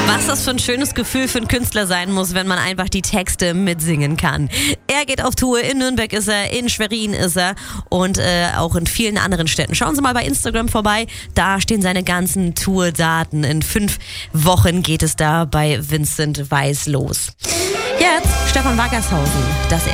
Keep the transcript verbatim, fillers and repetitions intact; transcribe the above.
Was das für ein schönes Gefühl für einen Künstler sein muss, wenn man einfach die Texte mitsingen kann. Er geht auf Tour, in Nürnberg ist er, in Schwerin ist er und äh, auch in vielen anderen Städten. Schauen Sie mal bei Instagram vorbei, da stehen seine ganzen Tourdaten. In fünf Wochen geht es da bei Vincent Weiss los. Jetzt Stefan Wackershausen, das